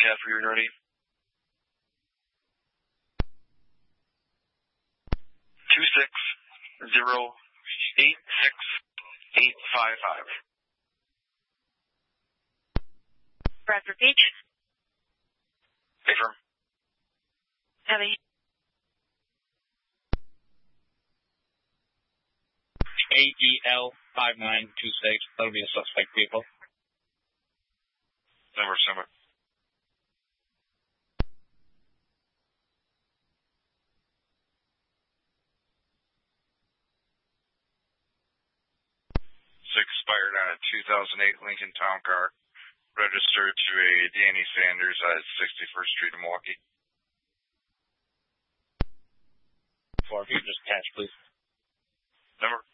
after you're ready. 260-86855. Bradford Beach. Affirm. Heavy. AEL 5926. That'll be a suspect vehicle. Number 7. Expired on a 2008 Lincoln Town Car, registered to a Danny Sanders at 61st Street in Milwaukee. 4, if you just catch, please. Number